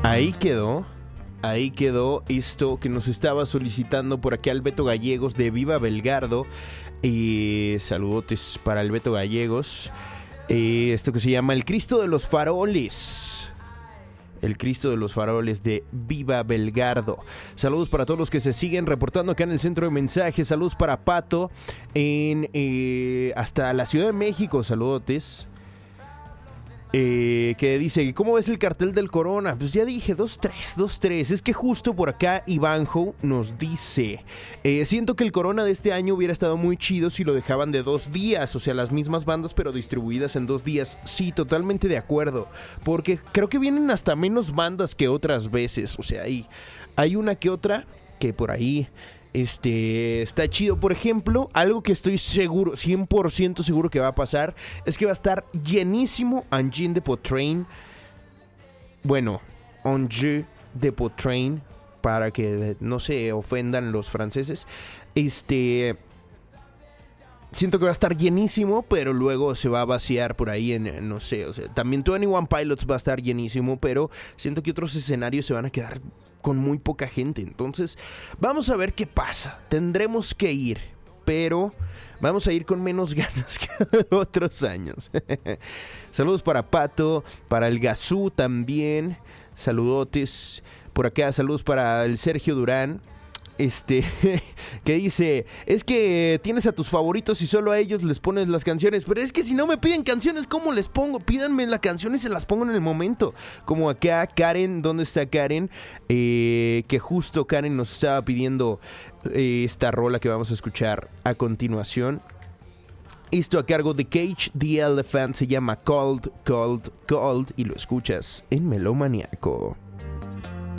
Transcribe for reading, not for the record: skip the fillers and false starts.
Ahí quedó esto que nos estaba solicitando por acá el Beto Gallegos de Viva Belgardo. Saludotes para el Beto Gallegos. Esto que se llama El Cristo de los Faroles. El Cristo de los Faroles de Viva Belgardo. Saludos para todos los que se siguen reportando acá en el centro de mensajes. Saludos para Pato hasta la Ciudad de México. Saludotes. Que dice, ¿cómo ves el cartel del Corona? Pues ya dije, 2-3. Es que justo por acá Ivanjo nos dice, siento que el Corona de este año hubiera estado muy chido si lo dejaban de 2 días. O sea, las mismas bandas pero distribuidas en 2 días. Sí, totalmente de acuerdo. Porque creo que vienen hasta menos bandas que otras veces. O sea, hay una que otra que por ahí... está chido. Por ejemplo, algo que estoy seguro, 100% seguro que va a pasar, es que va a estar llenísimo Engine de Potrain. Bueno, Engine de Potrain, para que no se ofendan los franceses. Siento que va a estar llenísimo, pero luego se va a vaciar por ahí en, no sé, o sea, también 21 Pilots va a estar llenísimo, pero siento que otros escenarios se van a quedar con muy poca gente. Entonces, vamos a ver qué pasa. Tendremos que ir, pero vamos a ir con menos ganas que otros años. Saludos para Pato, para el Gazú también. Saludotes por acá, saludos para el Sergio Durán. Que dice, es que tienes a tus favoritos y solo a ellos les pones las canciones, pero es que si no me piden canciones, ¿cómo les pongo? Pídanme la canción y se las pongo en el momento. Como acá Karen, ¿dónde está Karen? Que justo Karen nos estaba pidiendo esta rola que vamos a escuchar a continuación. Esto a cargo de Cage the Elephant, se llama Cold, Cold, Cold, y lo escuchas en Melomaniaco.